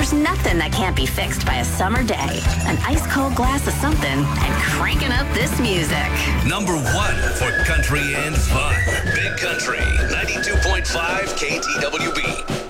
There's nothing that can't be fixed by a summer day, an ice-cold glass of something, and cranking up this music. Number 1 for country and fun. Big Country, 92.5 KTWB.